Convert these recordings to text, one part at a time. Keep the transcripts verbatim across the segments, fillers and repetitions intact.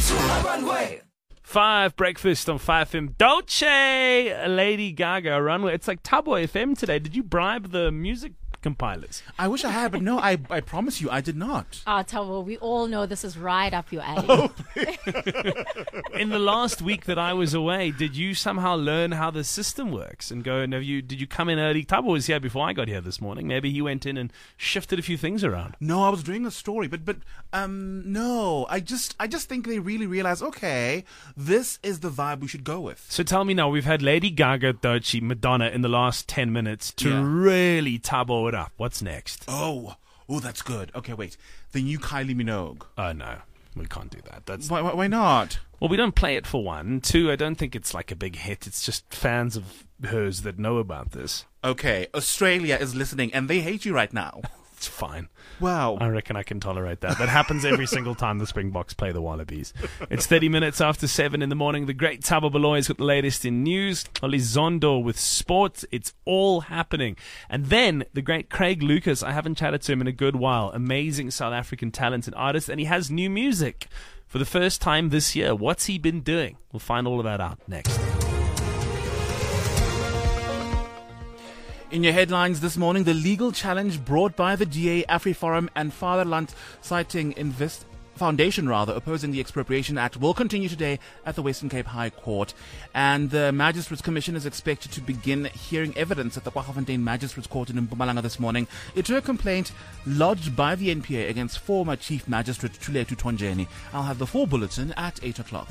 Five breakfast on five F M. Dolce, Lady Gaga, Runway. It's like Tabo F M today. Did you bribe the music compilers? I wish I had, but no, I I promise you, I did not. Ah, Tabo, we all know this is right up your alley. Oh. In the last week that I was away, did you somehow learn how the system works and go and have you? Did you come in early? Tabo was here before I got here this morning. Maybe he went in and shifted a few things around. No, I was doing a story, but but um no, I just I just think they really realized, okay, this is the vibe we should go with. So tell me now, we've had Lady Gaga, Dolce, Madonna in the last ten minutes to Yeah. really Tabo it up. What's next? Oh, oh, that's good. Okay, wait, the new Kylie Minogue. Oh no, we can't do that. That's Why why, why not? Well, we don't play it for one. Two, I don't think it's like a big hit. It's just fans of hers that know about this. Okay, Australia is listening, and they hate you right now. It's fine. Wow. I reckon I can tolerate that. That happens every single time the Springboks play the Wallabies. It's thirty minutes after seven in the morning. The great Thabo Baloy's got the latest in news. Olizondo with sports. It's all happening. And then the great Craig Lucas. I haven't chatted to him in a good while. Amazing South African talent and artist. And he has new music for the first time this year. What's he been doing? We'll find all of that out next. In your headlines this morning, the legal challenge brought by the D A, AfriForum and Fatherland citing Invest Foundation, rather, opposing the Expropriation Act will continue today at the Western Cape High Court. And the Magistrates Commission is expected to begin hearing evidence at the Kwaggafontein Magistrates Court in Mpumalanga this morning into a complaint lodged by the N P A against former Chief Magistrate Thuletu Tonjeni. I'll have the full bulletin at eight o'clock.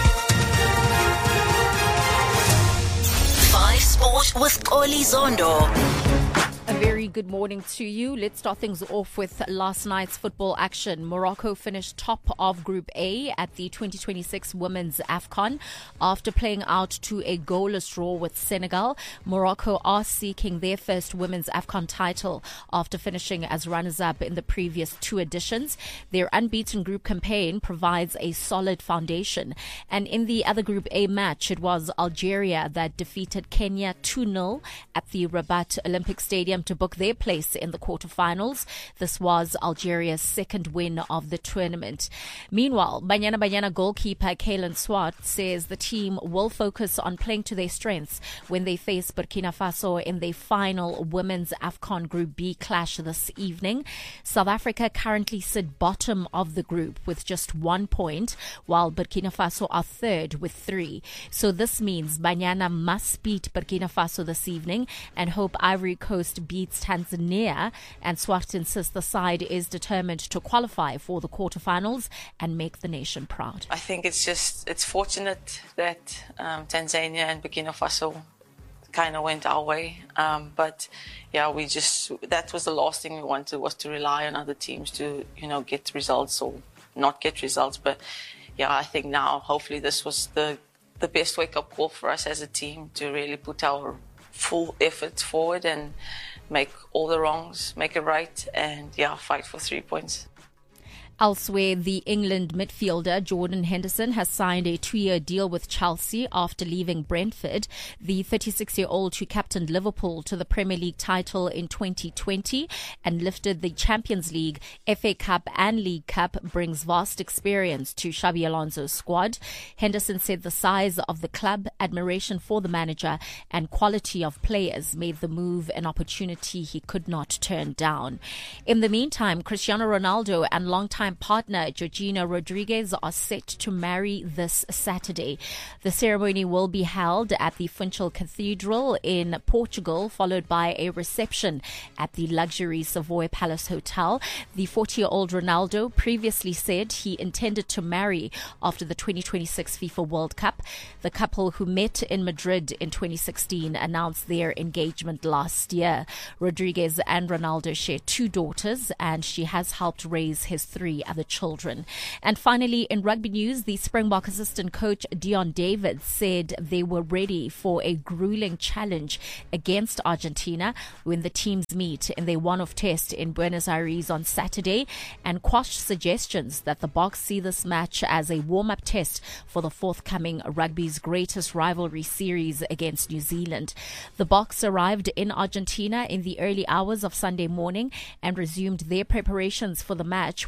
Five Sport with Olizondo. A very good morning to you. Let's start things off with last night's football action. Morocco finished top of Group A at the twenty twenty-six Women's AFCON after playing out to a goalless draw with Senegal. Morocco are seeking their first Women's AFCON title after finishing as runners-up in the previous two editions. Their unbeaten group campaign provides a solid foundation. And in the other Group A match, it was Algeria that defeated Kenya two nil at the Rabat Olympic Stadium to book their place in the quarterfinals. This was Algeria's second win of the tournament. Meanwhile, Banyana Banyana goalkeeper Kaylin Swart says the team will focus on playing to their strengths when they face Burkina Faso in their final Women's AFCON Group B clash this evening. South Africa currently sit bottom of the group with just one point, while Burkina Faso are third with three. So this means Banyana must beat Burkina Faso this evening and hope Ivory Coast beats Tanzania, and Swart insists the side is determined to qualify for the quarterfinals and make the nation proud. I think it's just, it's fortunate that um, Tanzania and Burkina Faso kind of went our way. Um, but yeah, we just, that was the last thing we wanted, was to rely on other teams to, you know, get results or not get results. But yeah, I think now hopefully this was the, the best wake-up call for us as a team to really put our full efforts forward and make all the wrongs, make it right, and yeah, fight for three points. Elsewhere, the England midfielder Jordan Henderson has signed a two-year deal with Chelsea after leaving Brentford. The thirty-six-year-old who captained Liverpool to the Premier League title in twenty twenty and lifted the Champions League, F A Cup and League Cup brings vast experience to Xabi Alonso's squad. Henderson said the size of the club, admiration for the manager and quality of players made the move an opportunity he could not turn down. In the meantime, Cristiano Ronaldo and longtime partner Georgina Rodriguez are set to marry this Saturday. The ceremony will be held at the Funchal Cathedral in Portugal, followed by a reception at the luxury Savoy Palace Hotel. The forty-year-old Ronaldo previously said he intended to marry after the twenty twenty-six FIFA World Cup. The couple, who met in Madrid in twenty sixteen, announced their engagement last year. Rodriguez and Ronaldo share two daughters, and she has helped raise his three other children. And finally, in rugby news, the Springbok assistant coach Dion David said they were ready for a grueling challenge against Argentina when the teams meet in their one-off test in Buenos Aires on Saturday, and quashed suggestions that the Boks see this match as a warm-up test for the forthcoming rugby's greatest rivalry series against New Zealand. The Boks arrived in Argentina in the early hours of Sunday morning and resumed their preparations for the match with their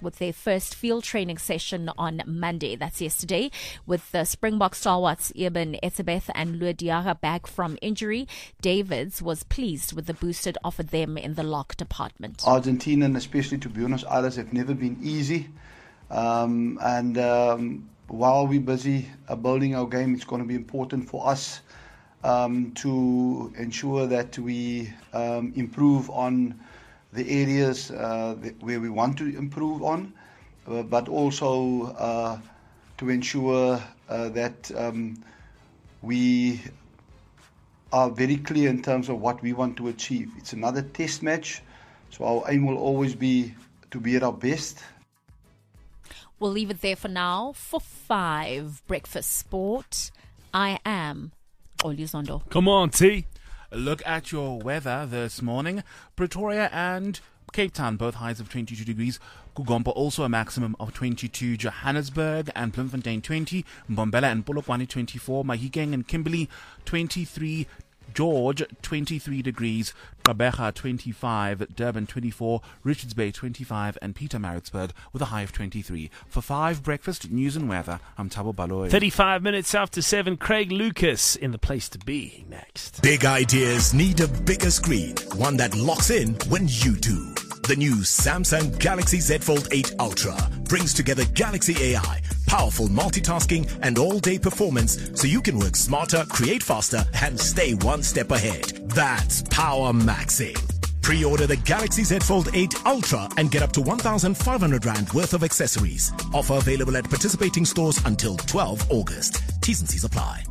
first field training session on Monday. That's yesterday, with the Springbok stalwarts Eben Etzebeth and Luediaga back from injury. Davids was pleased with the boost it offered them in the lock department. Argentina, and especially to Buenos Aires, have never been easy. Um, and um, while we're busy uh, building our game, it's going to be important for us um, to ensure that we um, improve on the areas uh, where we want to improve on, uh, but also uh, to ensure uh, that um, we are very clear in terms of what we want to achieve. It's another test match, so our aim will always be to be at our best. We'll leave it there for now. For five, Breakfast Sport, I am Oli Zondo. Come on, T. A look at your weather this morning. Pretoria and Cape Town, both highs of twenty-two degrees. Kugompo also a maximum of twenty-two. Johannesburg and Bloemfontein twenty. Mbombela and Polokwane twenty-four. Mahikeng and Kimberley twenty-three. George twenty-three degrees. Gqeberha twenty-five. Durban twenty-four. Richards Bay twenty-five. And Pietermaritzburg with a high of twenty-three. For five breakfast news and weather, I'm Thabo Baloyi. thirty-five minutes after seven, Craig Lucas in the place to be next. Big ideas need a bigger screen, one that locks in when you do. The new Samsung Galaxy Z Fold eight Ultra brings together Galaxy A I, powerful multitasking and all-day performance so you can work smarter, create faster and stay one step ahead. That's power maxing. Pre-order the Galaxy Z Fold eight Ultra and get up to one thousand five hundred rand worth of accessories. Offer available at participating stores until twelfth of August. T's and C's apply.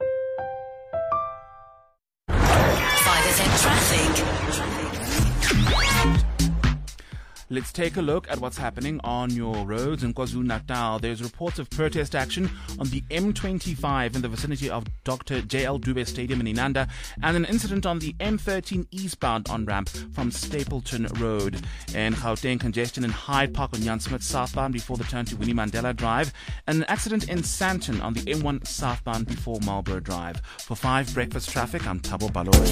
five S M traffic. Let's take a look at what's happening on your roads in KwaZulu-Natal. There's reports of protest action on the M twenty-five in the vicinity of Doctor J L Dube Stadium in Inanda, and an incident on the M thirteen eastbound on-ramp from Stapleton Road. In Gauteng, congestion in Hyde Park on Jan Smith southbound before the turn to Winnie Mandela Drive, and an accident in Sandton on the M one southbound before Marlborough Drive. For five breakfast traffic, I'm Thabo Baloyi.